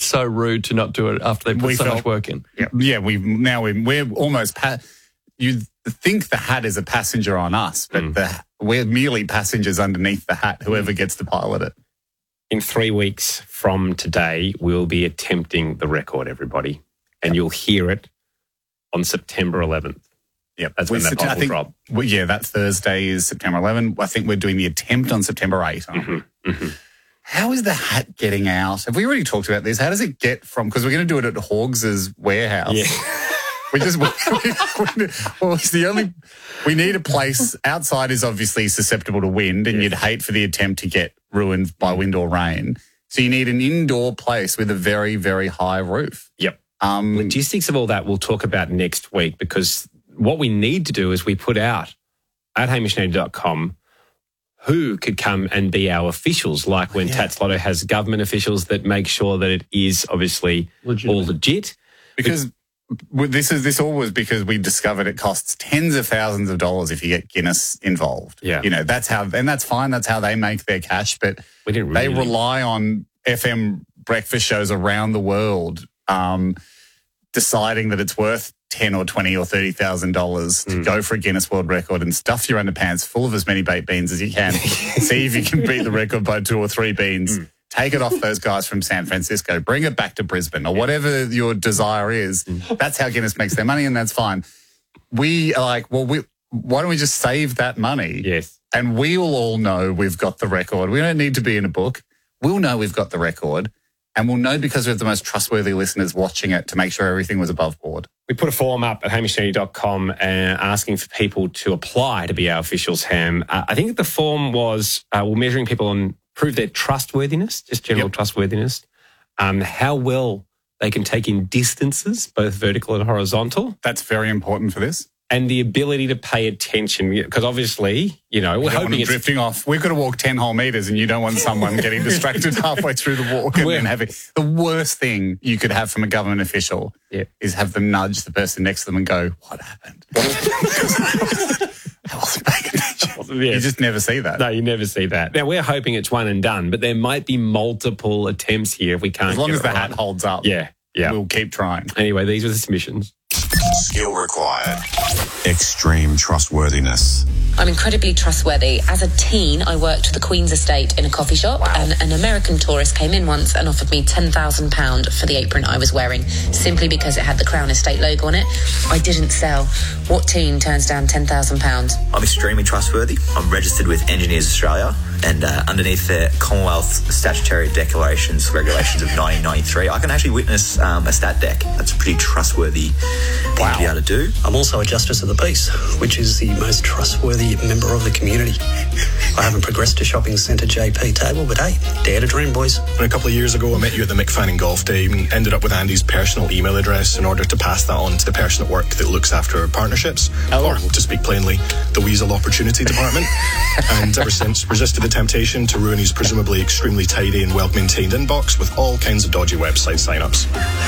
so rude to not do it after they put so much work in. Yeah, we're almost... you think the hat is a passenger on us, but we're merely passengers underneath the hat, whoever gets to pilot it. In 3 weeks from today, we'll be attempting the record, everybody, and you'll hear it on September 11th. Yep. That's when that pod will drop. Well, yeah, that Thursday is September 11th. I think we're doing the attempt on September 8th, aren't we? How is the hat getting out? Have we already talked about this? How does it get from... Because we're going to do it at Hawgs' warehouse. Yeah. It's the only... We need a place... Outside is obviously susceptible to wind, and you'd hate for the attempt to get ruined by wind or rain. So you need an indoor place with a very, very high roof. Yep. Logistics of all that we'll talk about next week, because what we need to do is we put out at hamishnetty.com who could come and be our officials, like when Tats Lotto has government officials that make sure that it is obviously all legit. Because this all was because we discovered it costs tens of thousands of dollars if you get Guinness involved. Yeah. You know, that's how, and that's fine. That's how they make their cash. But they rely on FM breakfast shows around the world deciding that it's worth $10 or $20 or $30,000 to go for a Guinness World Record and stuff your underpants full of as many baked beans as you can. See if you can beat the record by 2 or 3 beans. Take it off those guys from San Francisco. Bring it back to Brisbane or whatever your desire is. That's how Guinness makes their money, and that's fine. We are like, well, why don't we just save that money? Yes. And we will all know we've got the record. We don't need to be in a book. We'll know we've got the record. And we'll know because we have the most trustworthy listeners watching it to make sure everything was above board. We put a form up at hamishnetty.com asking for people to apply to be our officials, Ham. I think the form was we're measuring people on prove their trustworthiness, just general trustworthiness, how well they can take in distances, both vertical and horizontal. That's very important for this. And the ability to pay attention, because obviously, you know, we're hoping it's drifting off. We've got to walk 10 whole metres and you don't want someone getting distracted halfway through the walk and then having... The worst thing you could have from a government official is have them nudge the person next to them and go, what happened? I wasn't paying attention. You just never see that. No, you never see that. Now, we're hoping it's one and done, but there might be multiple attempts here if we can't. As long as the hat holds up. Yeah. We'll keep trying. Anyway, these were the submissions. Skill required. Extreme trustworthiness. I'm incredibly trustworthy. As a teen, I worked at the Queen's Estate in a coffee shop, and an American tourist came in once and offered me £10,000 for the apron I was wearing, simply because it had the Crown Estate logo on it. I didn't sell. What teen turns down £10,000? I'm extremely trustworthy. I'm registered with Engineers Australia, and underneath the Commonwealth Statutory Declarations Regulations of 1993, I can actually witness a stat dec. That's a pretty trustworthy thing to be able to do. I'm also a Justice of the Peace, which is the most trustworthy member of the community. I haven't progressed to shopping centre JP table, but hey, dare to dream, boys. And a couple of years ago, I met you at the Mick Fanning Golf Day and ended up with Andy's personal email address in order to pass that on to the person at work that looks after partnerships, or to speak plainly, the Weasel Opportunity Department. And ever since, resisted the temptation to ruin his presumably extremely tidy and well-maintained inbox with all kinds of dodgy website sign-ups.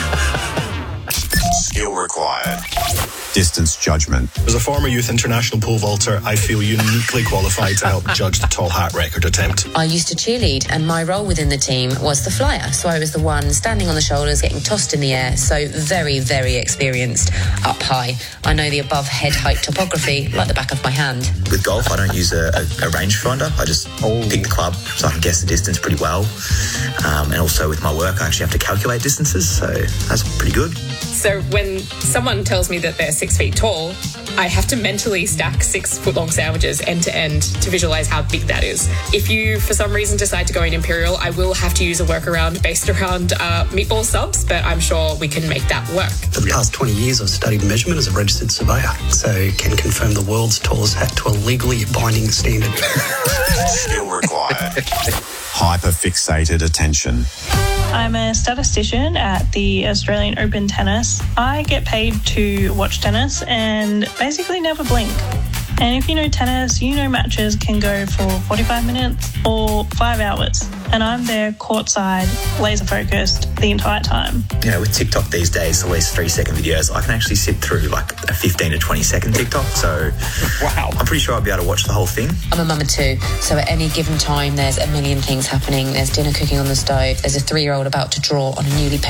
Skill required. Distance judgment. As a former youth international pole vaulter, I feel uniquely qualified to help judge the tall hat record attempt. I used to cheerlead, and my role within the team was the flyer. So I was the one standing on the shoulders, getting tossed in the air. So very, very experienced up high. I know the above head height topography like the back of my hand. With golf, I don't use a rangefinder. I just pick the club so I can guess the distance pretty well. And also with my work, I actually have to calculate distances. So that's pretty good. So when someone tells me that they're 6 feet tall, I have to mentally stack 6 foot long sandwiches end to end to visualize how big that is. If you, for some reason, decide to go in Imperial, I will have to use a workaround based around meatball subs, but I'm sure we can make that work. For the past 20 years, I've studied measurement as a registered surveyor, so can confirm the world's tallest hat to a legally binding standard. Skill required. Hyper-fixated attention. I'm a statistician at the Australian Open Tennis. I get paid to watch tennis and basically never blink. And if you know tennis, you know matches can go for 45 minutes or 5 hours. And I'm there courtside, laser focused the entire time. You know, with TikTok these days, at least 3-second videos, I can actually sit through like a 15 to 20 second TikTok. So I'm pretty sure I'll be able to watch the whole thing. I'm a mum of 2, so at any given time there's a million things happening. There's dinner cooking on the stove. There's a 3-year-old about to draw on a newly